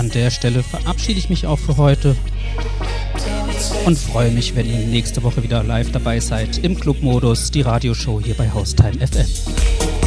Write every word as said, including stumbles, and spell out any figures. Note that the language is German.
an der Stelle verabschiede ich mich auch für heute und freue mich, wenn ihr nächste Woche wieder live dabei seid im Clubmodus, die Radioshow hier bei Haustime F M.